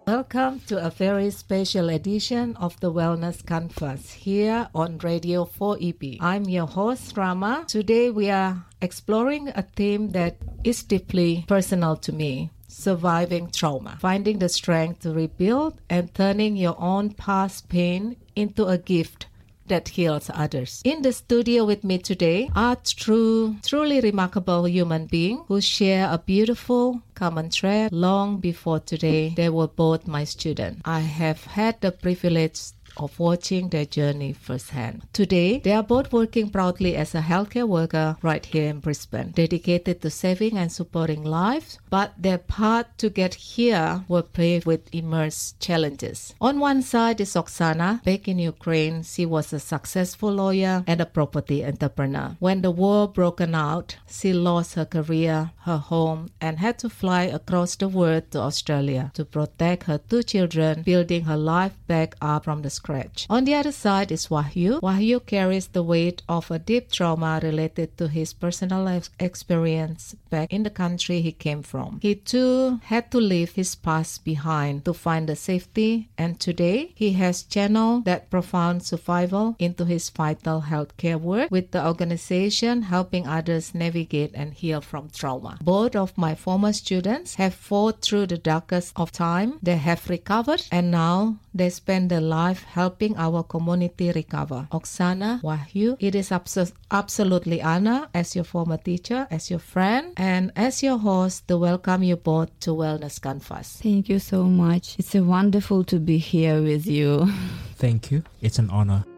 Welcome to a very special edition of the Wellness Canvas here on Radio 4EB. I'm your host, Rama. Today we are exploring a theme that is deeply personal to me. Surviving trauma, finding the strength to rebuild and turning your own past pain into a gift that heals others. In the studio with me today are truly remarkable human beings who share a beautiful common thread. Long before today, they were both my students. I have had the privilege of watching their journey firsthand. Today, they are both working proudly as a healthcare worker right here in Brisbane, dedicated to saving and supporting lives, but their path to get here were paved with immense challenges. On one side is Oksana. Back in Ukraine, she was a successful lawyer and a property entrepreneur. When the war broke out, she lost her career, her home, and had to fly across the world to Australia to protect her two children, building her life back up from the scratch. On the other side is Wahyu. Wahyu carries the weight of a deep trauma related to his personal experience back in the country he came from. He too had to leave his past behind to find the safety, and today he has channeled that profound survival into his vital healthcare work with the organization helping others navigate and heal from trauma. Both of my former students have fought through the darkest of time. They have recovered, and now they spend their life helping our community recover. Oksana, Wahyu, it is absolutely honor as your former teacher, as your friend, and as your host to welcome you both to Wellness Canvas. Thank you so much. It's wonderful to be here with you. Thank you. It's an honor.